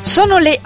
Sono le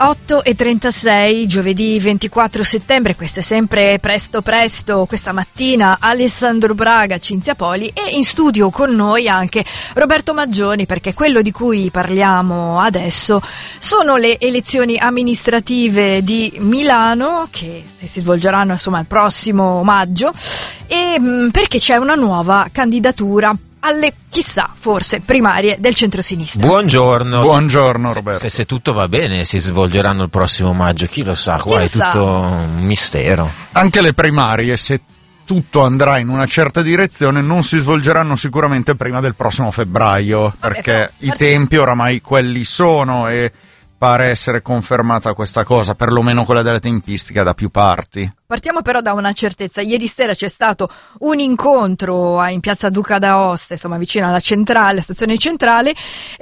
8:36, giovedì 24 settembre, questo è sempre presto, questa mattina Alessandro Braga, Cinzia Poli, e in studio con noi anche Roberto Maggioni, perché quello di cui parliamo adesso sono le elezioni amministrative di Milano che si svolgeranno il prossimo maggio, e perché c'è una nuova candidatura alle, chissà, forse primarie del centrosinistra. Buongiorno Roberto. Se tutto va bene si svolgeranno il prossimo maggio, chi lo sa, qua è tutto un mistero. Anche le primarie, se tutto andrà in una certa direzione, non si svolgeranno sicuramente prima del prossimo febbraio, perché i tempi oramai quelli sono e pare essere confermata questa cosa, perlomeno quella della tempistica da più parti. Partiamo però da una certezza. Ieri sera c'è stato un incontro in piazza Duca d'Aosta, vicino alla stazione centrale,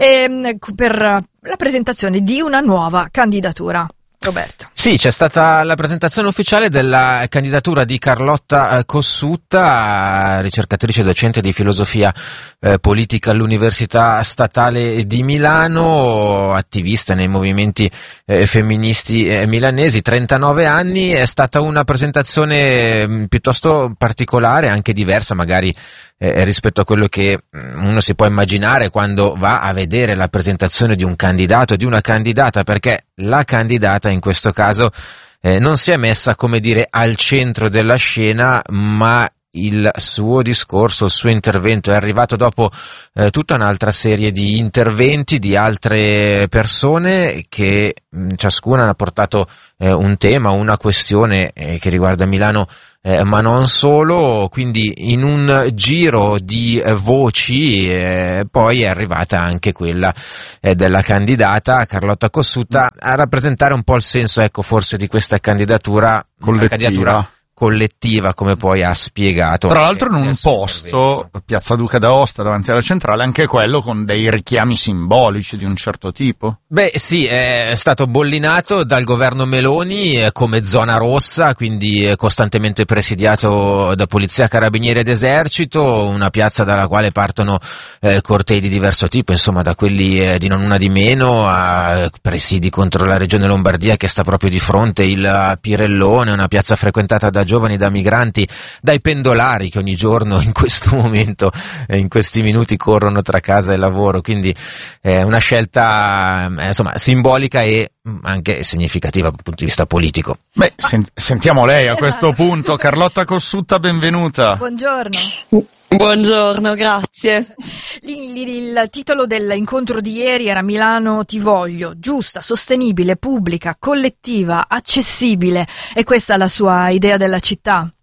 per la presentazione di una nuova candidatura. Roberto. Sì, c'è stata la presentazione ufficiale della candidatura di Carlotta Cossutta, ricercatrice docente di filosofia politica all'Università Statale di Milano, attivista nei movimenti femministi milanesi, 39 anni. È stata una presentazione piuttosto particolare, anche diversa magari rispetto a quello che uno si può immaginare quando va a vedere la presentazione di un candidato, di una candidata, perché la candidata in questo caso non si è messa, come dire, al centro della scena, ma il suo discorso, il suo intervento è arrivato dopo tutta un'altra serie di interventi di altre persone che ciascuna ha portato un tema, una questione che riguarda Milano, ma non solo. Quindi in un giro di voci poi è arrivata anche quella della candidata Carlotta Cossutta a rappresentare un po' il senso, forse, di questa candidatura collettiva, come poi ha spiegato. Tra l'altro in un posto, piazza Duca d'Aosta, davanti alla centrale, anche quello con dei richiami simbolici di un certo tipo. Beh sì, è stato bollinato dal governo Meloni come zona rossa, quindi costantemente presidiato da polizia, carabinieri ed esercito, una piazza dalla quale partono cortei di diverso tipo, da quelli di non una di meno a presidi contro la regione Lombardia che sta proprio di fronte, il Pirellone, una piazza frequentata da giovani, da migranti, dai pendolari che ogni giorno in questo momento, in questi minuti, corrono tra casa e lavoro. Quindi una scelta simbolica e anche significativa dal punto di vista politico. Beh, sentiamo lei a questo punto. Carlotta Cossutta, benvenuta. Buongiorno, grazie. Il titolo dell'incontro di ieri era Milano ti voglio, giusta, sostenibile, pubblica, collettiva, accessibile. È questa la sua idea della città?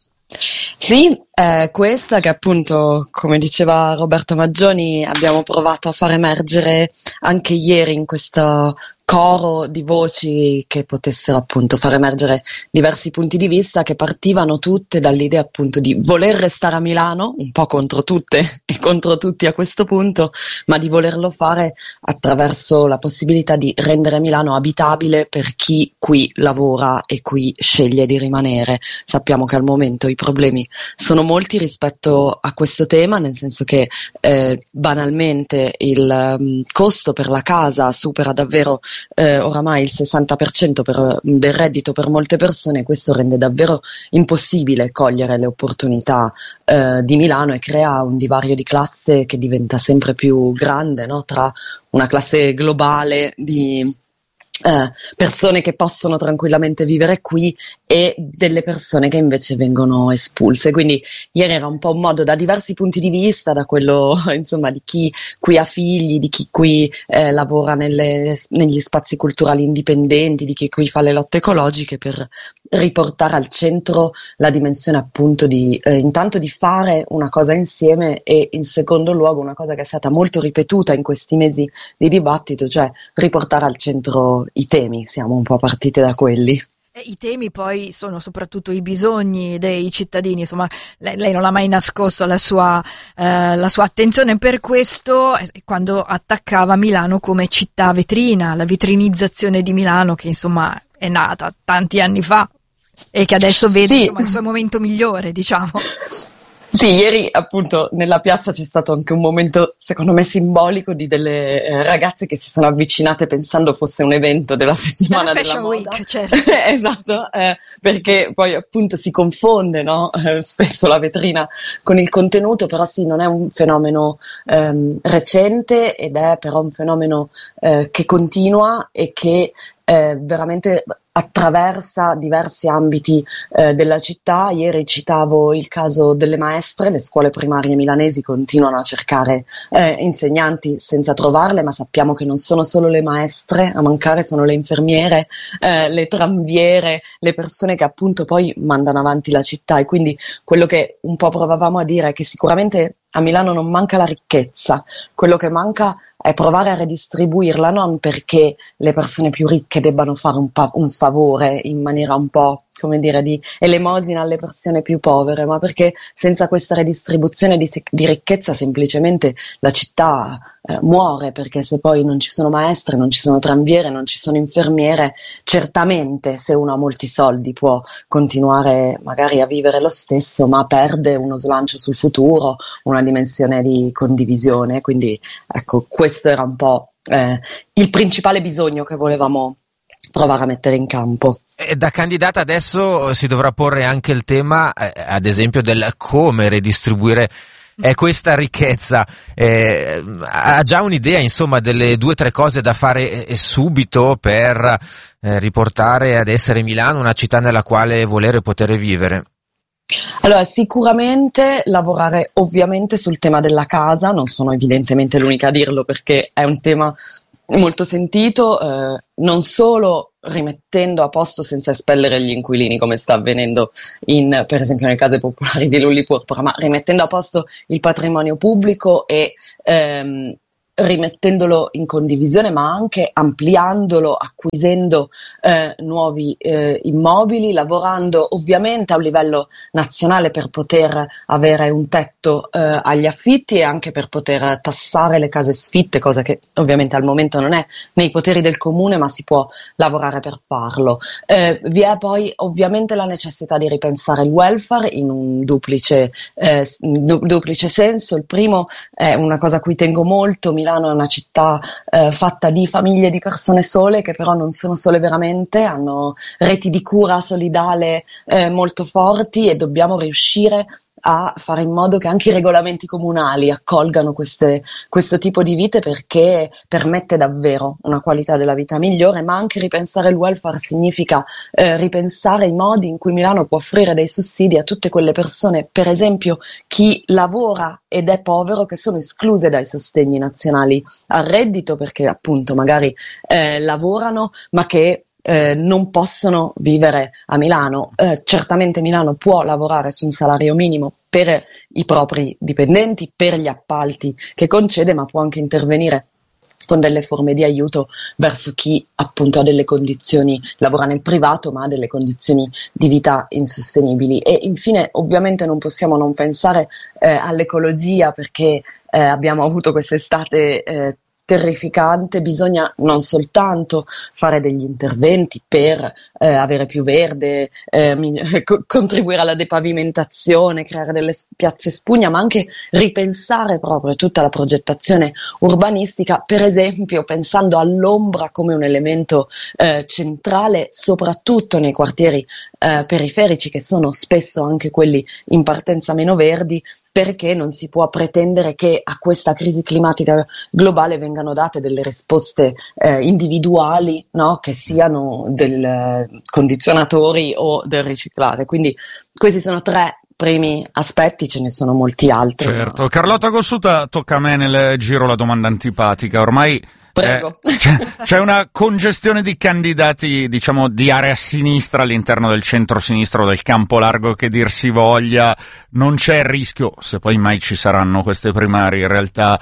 Sì, questa che appunto, come diceva Roberto Maggioni, abbiamo provato a far emergere anche ieri in questo coro di voci che potessero appunto far emergere diversi punti di vista, che partivano tutte dall'idea appunto di voler restare a Milano, un po' contro tutte e contro tutti a questo punto, ma di volerlo fare attraverso la possibilità di rendere Milano abitabile per chi qui lavora e qui sceglie di rimanere. Sappiamo che al momento i problemi sono molti rispetto a questo tema, nel senso che banalmente il costo per la casa supera davvero oramai il 60% del reddito per molte persone. Questo rende davvero impossibile cogliere le opportunità di Milano e crea un divario di classe che diventa sempre più grande, no? Tra una classe globale di persone che possono tranquillamente vivere qui e delle persone che invece vengono espulse. Quindi ieri era un po' un modo, da diversi punti di vista, da quello di chi qui ha figli, di chi qui lavora negli spazi culturali indipendenti, di chi qui fa le lotte ecologiche, per riportare al centro la dimensione appunto di intanto di fare una cosa insieme, e in secondo luogo una cosa che è stata molto ripetuta in questi mesi di dibattito, cioè riportare al centro i temi. Siamo un po' partite da quelli. I temi poi sono soprattutto i bisogni dei cittadini, lei non ha mai nascosto la sua attenzione per questo quando attaccava Milano come città vetrina, la vitrinizzazione di Milano che è nata tanti anni fa e che adesso vede il suo momento migliore, diciamo. Sì, ieri appunto nella piazza c'è stato anche un momento, secondo me, simbolico di delle ragazze che si sono avvicinate pensando fosse un evento della settimana della Fashion moda. Week, certo. Esatto, perché poi appunto si confonde, no? Spesso la vetrina con il contenuto, però sì, non è un fenomeno recente ed è però un fenomeno che continua e che veramente attraversa diversi ambiti della città. Ieri citavo il caso delle maestre, le scuole primarie milanesi continuano a cercare insegnanti senza trovarle, ma sappiamo che non sono solo le maestre a mancare, sono le infermiere, le tranviere, le persone che appunto poi mandano avanti la città. E quindi quello che un po' provavamo a dire è che sicuramente a Milano non manca la ricchezza, quello che manca è provare a redistribuirla, non perché le persone più ricche debbano fare un favore in maniera un po', come dire, di elemosina alle persone più povere, ma perché senza questa redistribuzione di ricchezza semplicemente la città muore, perché se poi non ci sono maestre, non ci sono tranviere, non ci sono infermiere, certamente se uno ha molti soldi può continuare magari a vivere lo stesso, ma perde uno slancio sul futuro, una dimensione di condivisione. Quindi ecco, questo era un po' il principale bisogno che volevamo provare a mettere in campo. Da candidata adesso si dovrà porre anche il tema, ad esempio, del come redistribuire questa ricchezza. Ha già un'idea, insomma, delle 2 o 3 cose da fare subito per riportare ad essere Milano una città nella quale volere e poter vivere? Allora, sicuramente lavorare ovviamente sul tema della casa, non sono evidentemente l'unica a dirlo perché è un tema molto sentito, non solo rimettendo a posto senza espellere gli inquilini come sta avvenendo per esempio nelle case popolari di Lully Purpura, ma rimettendo a posto il patrimonio pubblico e rimettendolo in condivisione, ma anche ampliandolo, acquisendo nuovi immobili, lavorando ovviamente a un livello nazionale per poter avere un tetto agli affitti e anche per poter tassare le case sfitte, cosa che ovviamente al momento non è nei poteri del comune, ma si può lavorare per farlo. Vi è poi ovviamente la necessità di ripensare il welfare in un duplice senso. Il primo è una cosa a cui tengo molto. Milano è una città fatta di famiglie di persone sole che però non sono sole veramente, hanno reti di cura solidale molto forti e dobbiamo riuscire a fare in modo che anche i regolamenti comunali accolgano questo tipo di vite, perché permette davvero una qualità della vita migliore. Ma anche ripensare il welfare significa ripensare i modi in cui Milano può offrire dei sussidi a tutte quelle persone, per esempio chi lavora ed è povero, che sono escluse dai sostegni nazionali al reddito perché appunto magari lavorano ma che non possono vivere a Milano. Certamente Milano può lavorare su un salario minimo per i propri dipendenti, per gli appalti che concede, ma può anche intervenire con delle forme di aiuto verso chi appunto ha delle condizioni, lavora nel privato ma ha delle condizioni di vita insostenibili. E infine ovviamente non possiamo non pensare all'ecologia, perché abbiamo avuto quest'estate terrificante. Bisogna non soltanto fare degli interventi per avere più verde, contribuire alla depavimentazione, creare delle piazze spugna, ma anche ripensare proprio tutta la progettazione urbanistica, per esempio pensando all'ombra come un elemento centrale, soprattutto nei quartieri periferici, che sono spesso anche quelli in partenza meno verdi, perché non si può pretendere che a questa crisi climatica globale vengano date delle risposte individuali, no? Che siano del condizionatori o del riciclare. Quindi questi sono 3 primi aspetti, ce ne sono molti altri. Certo. Carlotta Cossuta, tocca a me nel giro la domanda antipatica. Ormai prego. C'è una congestione di candidati, diciamo, di area sinistra all'interno del centro-sinistra o del campo largo che dir si voglia. Non c'è il rischio, se poi mai ci saranno queste primarie in realtà,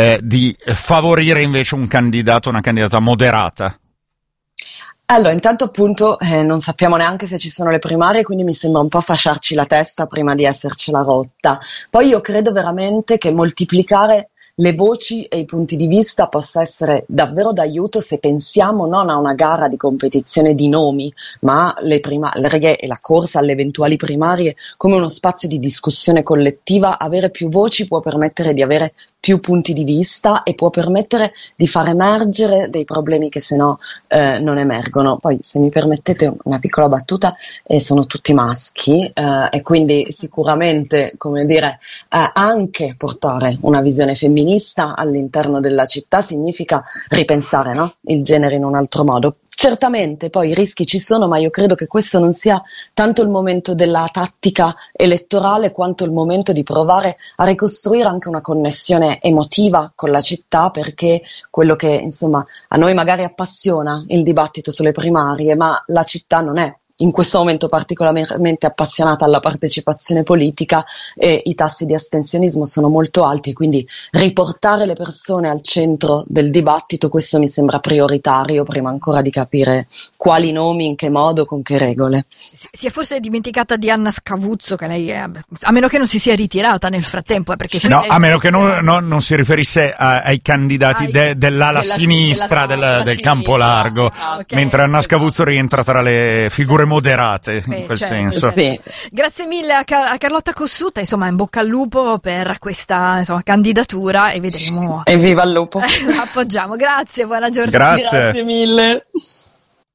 di favorire invece un candidato, una candidata moderata? Allora, intanto appunto non sappiamo neanche se ci sono le primarie, quindi mi sembra un po' fasciarci la testa prima di essercela rotta. Poi io credo veramente che moltiplicare le voci e i punti di vista possa essere davvero d'aiuto se pensiamo non a una gara di competizione di nomi, ma le primariche e la corsa alle eventuali primarie come uno spazio di discussione collettiva. Avere più voci può permettere di avere più punti di vista e può permettere di far emergere dei problemi che se no non emergono. Poi, se mi permettete una piccola battuta, sono tutti maschi e quindi sicuramente, come dire, anche portare una visione femminista all'interno della città significa ripensare, no? Il genere in un altro modo. Certamente poi i rischi ci sono, ma io credo che questo non sia tanto il momento della tattica elettorale quanto il momento di provare a ricostruire anche una connessione emotiva con la città, perché quello che insomma a noi magari appassiona il dibattito sulle primarie, ma la città non è in questo momento particolarmente appassionata alla partecipazione politica e i tassi di astensionismo sono molto alti, quindi riportare le persone al centro del dibattito, questo mi sembra prioritario prima ancora di capire quali nomi, in che modo, con che regole. Si è forse dimenticata di Anna Scavuzzo, che lei a meno che non si sia ritirata nel frattempo, perché no, a meno che non si riferisse ai candidati dell'ala sinistra del campo largo, okay, mentre Anna Scavuzzo rientra tra le figure moderate in quel senso. Sì. Grazie mille a Carlotta Cossutta, insomma, in bocca al lupo per questa candidatura e vedremo. E viva il lupo! Appoggiamo, grazie, buona giornata. Grazie. Grazie mille.